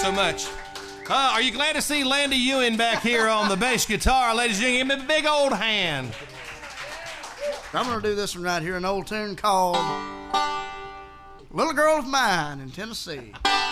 so much. Are you glad to see Landy Ewing back here on the bass guitar? Ladies and gentlemen, give him a big old hand. I'm going to do this one right here, an old tune called Little Girl of Mine in Tennessee.